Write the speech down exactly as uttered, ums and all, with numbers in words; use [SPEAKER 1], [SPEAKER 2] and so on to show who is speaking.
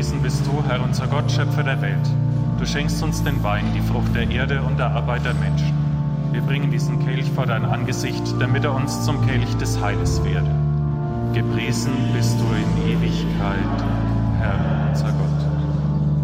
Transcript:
[SPEAKER 1] Gepriesen bist du, Herr, unser Gott, Schöpfer der Welt. Du schenkst uns den Wein, die Frucht der Erde und der Arbeit der Menschen. Wir bringen diesen Kelch vor dein Angesicht, damit er uns zum Kelch des Heiles werde. Gepriesen bist du in Ewigkeit, Herr, unser Gott.